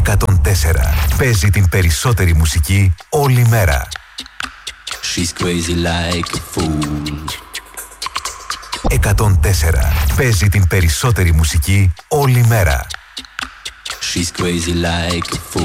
104. Παίζει την περισσότερη μουσική όλη μέρα. She's crazy like a fool. 104. Παίζει την περισσότερη μουσική όλη μέρα. She's crazy like a fool.